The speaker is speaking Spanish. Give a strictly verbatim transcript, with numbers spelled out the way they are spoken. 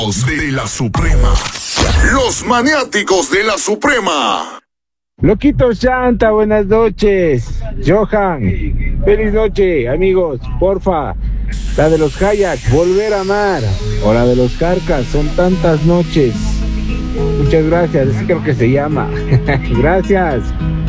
De la Suprema. Los maniáticos de la Suprema. Loquito Santa, buenas noches. Johan, feliz noche, amigos. Porfa, la de los Hayak, volver a amar. O la de los Carcas, son tantas noches. Muchas gracias, así creo que se llama. Gracias.